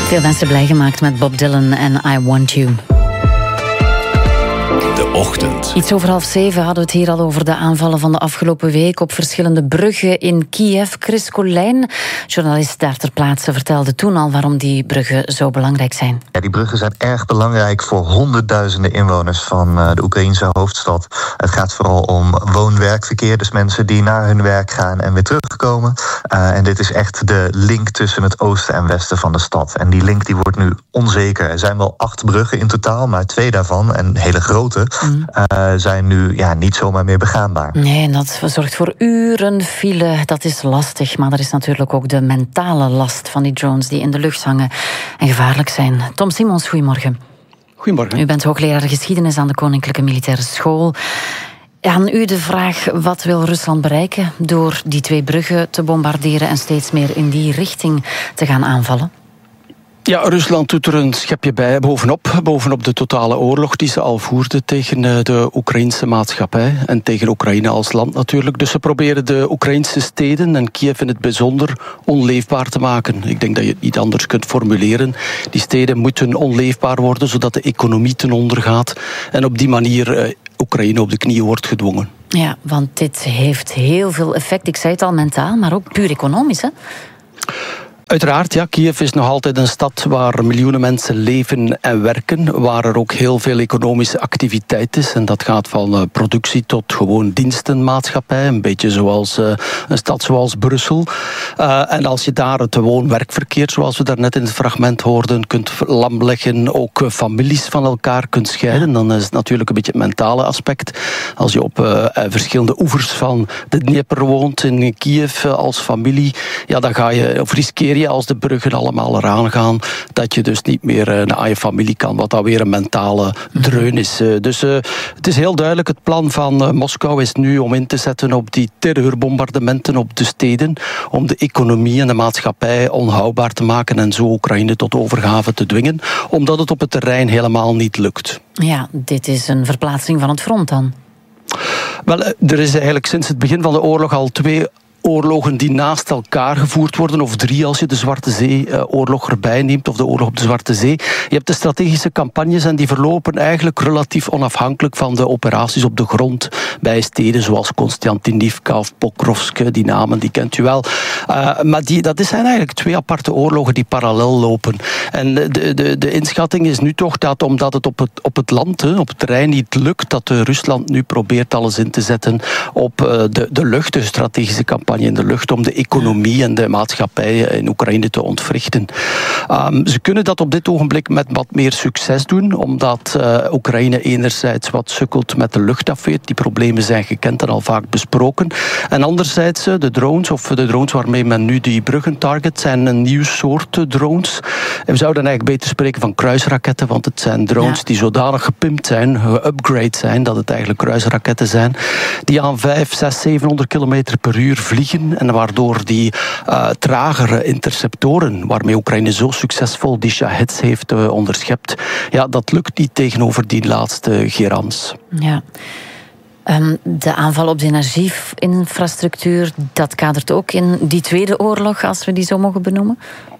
Veel mensen blij gemaakt met Bob Dylan en I Want You. De ochtend. Iets over 6:30 hadden we het hier al over de aanvallen van de afgelopen week op verschillende bruggen in Kiev. Chris Colijn, journalist daar ter plaatse, vertelde toen al waarom die bruggen zo belangrijk zijn. Ja, die bruggen zijn erg belangrijk voor honderdduizenden inwoners van de Oekraïnse hoofdstad. Het gaat vooral om woon-werkverkeer, dus mensen die naar hun werk gaan en weer terugkomen. En dit is echt de link tussen het oosten en westen van de stad. En die link die wordt nu onzeker. Er zijn wel 8 bruggen in totaal, maar 2 daarvan, en hele grote, zijn nu niet zomaar meer begaanbaar. Nee, en dat zorgt voor uren file. Dat is lastig, maar er is natuurlijk ook de mentale last van die drones die in de lucht hangen en gevaarlijk zijn. Tom Simons, goedemorgen. Goedemorgen. U bent hoogleraar geschiedenis aan de Koninklijke Militaire School. Aan u de vraag, wat wil Rusland bereiken door die 2 bruggen te bombarderen en steeds meer in die richting te gaan aanvallen? Ja, Rusland doet er een schepje bij bovenop de totale oorlog die ze al voerden tegen de Oekraïnse maatschappij en tegen Oekraïne als land natuurlijk. Dus ze proberen de Oekraïnse steden en Kiev in het bijzonder onleefbaar te maken. Ik denk dat je het niet anders kunt formuleren. Die steden moeten onleefbaar worden zodat de economie ten onder gaat en op die manier Oekraïne op de knieën wordt gedwongen. Ja, want dit heeft heel veel effect. Ik zei het al, mentaal, maar ook puur economisch, hè? Uiteraard, ja, Kiev is nog altijd een stad waar miljoenen mensen leven en werken, waar er ook heel veel economische activiteit is. En dat gaat van productie tot gewoon dienstenmaatschappij, een beetje zoals een stad zoals Brussel. En als je daar het woon-werkverkeer, zoals we daarnet in het fragment hoorden, kunt lamleggen, ook families van elkaar kunt scheiden, dan is het natuurlijk een beetje het mentale aspect. Als je op verschillende oevers van de Dnieper woont in Kiev als familie, ja, dan ga je of riskeer als de bruggen allemaal eraan gaan, dat je dus niet meer naar je familie kan, wat dan weer een mentale dreun is. Dus het is heel duidelijk, het plan van Moskou is nu om in te zetten op die terreurbombardementen op de steden, om de economie en de maatschappij onhoudbaar te maken en zo Oekraïne tot overgave te dwingen, omdat het op het terrein helemaal niet lukt. Ja, dit is een verplaatsing van het front dan. Wel, er is eigenlijk sinds het begin van de oorlog al 2 oorlogen die naast elkaar gevoerd worden, of 3 als je de Zwarte Zee-oorlog erbij neemt, of de oorlog op de Zwarte Zee. Je hebt de strategische campagnes en die verlopen eigenlijk relatief onafhankelijk van de operaties op de grond bij steden zoals Konstantinivka of Pokrovsk, die namen die kent u wel. Maar dat zijn eigenlijk 2 aparte oorlogen die parallel lopen. En de inschatting is nu toch dat omdat het op het land, op het terrein niet lukt, dat Rusland nu probeert alles in te zetten op de lucht, de strategische campagne in de lucht, om de economie en de maatschappij in Oekraïne te ontwrichten. Ze kunnen dat op dit ogenblik met wat meer succes doen, omdat Oekraïne enerzijds wat sukkelt met de luchtafweer. Die problemen zijn gekend en al vaak besproken. En anderzijds de drones waarmee men nu die bruggen target, zijn een nieuw soort drones. En we zouden eigenlijk beter spreken van kruisraketten, want het zijn drones die zodanig gepimpt zijn, geupgrade zijn, dat het eigenlijk kruisraketten zijn, die aan 5, 6, 700 kilometer per uur vliegen en waardoor die tragere interceptoren, waarmee Oekraïne zo succesvol die Shaheds heeft onderschept, ja, dat lukt niet tegenover die laatste Gerans. Ja. De aanval op de energieinfrastructuur, dat kadert ook in die tweede oorlog, als we die zo mogen benoemen?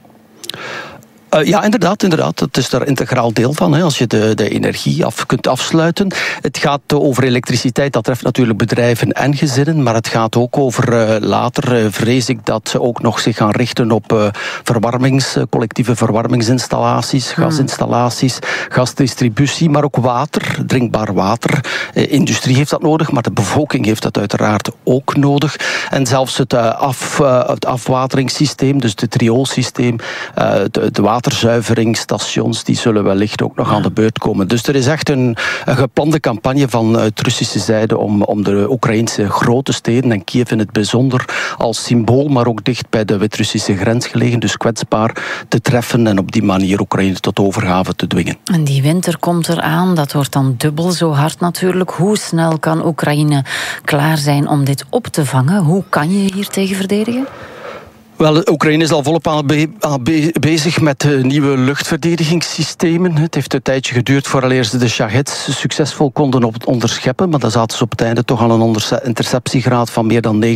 Ja, inderdaad. Het is daar integraal deel van. Als je de energie kunt afsluiten. Het gaat over elektriciteit. Dat treft natuurlijk bedrijven en gezinnen. Maar het gaat ook over later, vrees ik, dat ze ook nog zich gaan richten op collectieve verwarmingsinstallaties, gasinstallaties, gasdistributie, maar ook water, drinkbaar water. Industrie heeft dat nodig, maar de bevolking heeft dat uiteraard ook nodig. En zelfs het afwateringssysteem, dus het rioolsysteem, de waterzuiveringsstations, die zullen wellicht ook nog aan de beurt komen. Dus er is echt een geplande campagne van Russische zijde om de Oekraïnse grote steden en Kiev in het bijzonder als symbool, maar ook dicht bij de Wit-Russische grens gelegen, dus kwetsbaar te treffen en op die manier Oekraïne tot overgave te dwingen. En die winter komt eraan, dat wordt dan dubbel zo hard natuurlijk. Hoe snel kan Oekraïne klaar zijn om dit op te vangen? Hoe kan je hier tegen verdedigen? Wel, Oekraïne is al volop bezig met nieuwe luchtverdedigingssystemen. Het heeft een tijdje geduurd vooraleer ze de Shaheds succesvol konden onderscheppen, maar dan zaten ze op het einde toch al een interceptiegraad van meer dan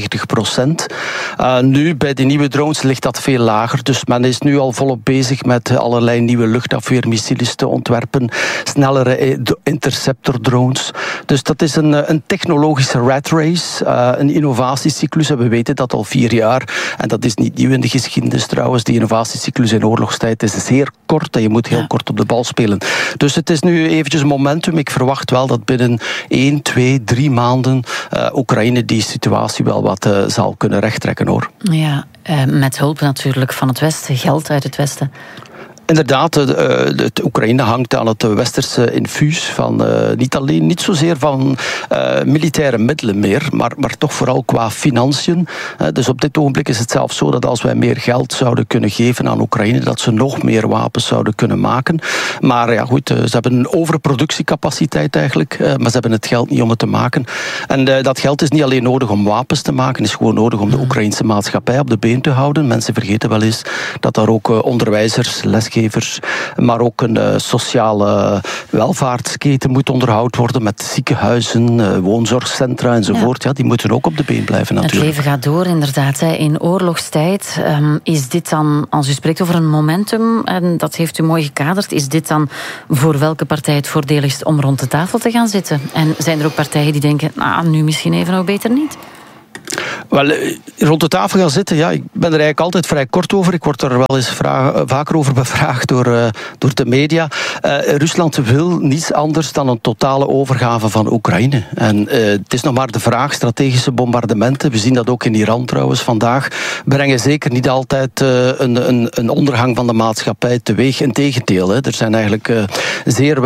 90%. Nu, bij die nieuwe drones ligt dat veel lager, dus men is nu al volop bezig met allerlei nieuwe luchtafweermissiles te ontwerpen, snellere interceptordrones. Dus dat is een technologische rat race, een innovatiecyclus, en we weten dat al 4 jaar, en dat is niet nieuw in de geschiedenis trouwens. Die innovatiecyclus in oorlogstijd is zeer kort en je moet heel kort op de bal spelen. Dus het is nu eventjes een momentum. Ik verwacht wel dat binnen 1, 2, 3 maanden Oekraïne die situatie wel wat zal kunnen rechttrekken, hoor. Ja, met hulp natuurlijk van het Westen, geld uit het Westen. Inderdaad, Oekraïne hangt aan het westerse infuus van niet zozeer van militaire middelen meer, maar toch vooral qua financiën. Dus op dit ogenblik is het zelfs zo dat als wij meer geld zouden kunnen geven aan Oekraïne, dat ze nog meer wapens zouden kunnen maken. Maar ja, goed, ze hebben een overproductiecapaciteit eigenlijk, maar ze hebben het geld niet om het te maken. En dat geld is niet alleen nodig om wapens te maken, is gewoon nodig om de Oekraïnse maatschappij op de been te houden. Mensen vergeten wel eens dat daar ook onderwijzers, lesgevers, maar ook een sociale welvaartsketen moet onderhoud worden met ziekenhuizen, woonzorgcentra enzovoort. Ja, die moeten ook op de been blijven natuurlijk. Het leven gaat door inderdaad. In oorlogstijd is dit dan, als u spreekt over een momentum, en dat heeft u mooi gekaderd, is dit dan voor welke partij het voordeligst om rond de tafel te gaan zitten? En zijn er ook partijen die denken, nu misschien even nog beter niet? Wel, rond de tafel gaan zitten, ja, ik ben er eigenlijk altijd vrij kort over. Ik word er wel eens vaker over bevraagd door de media. Rusland wil niets anders dan een totale overgave van Oekraïne. En het is nog maar de vraag, strategische bombardementen, we zien dat ook in Iran trouwens vandaag, brengen zeker niet altijd een ondergang van de maatschappij teweeg. Integendeel, er zijn eigenlijk zeer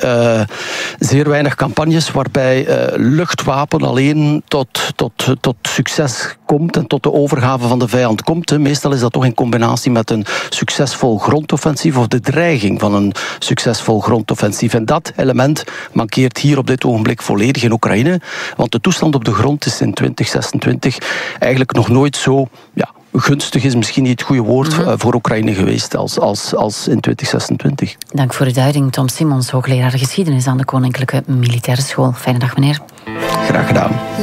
weinig campagnes waarbij luchtwapen alleen tot succes komt en tot de overgave van de vijand komt. Meestal is dat toch in combinatie met een succesvol grondoffensief of de dreiging van een succesvol grondoffensief. En dat element mankeert hier op dit ogenblik volledig in Oekraïne, want de toestand op de grond is in 2026 eigenlijk nog nooit zo gunstig, is misschien niet het goede woord voor Oekraïne geweest als in 2026. Dank voor uw duiding. Tom Simons, hoogleraar geschiedenis aan de Koninklijke Militaire School. Fijne dag, meneer. Graag gedaan.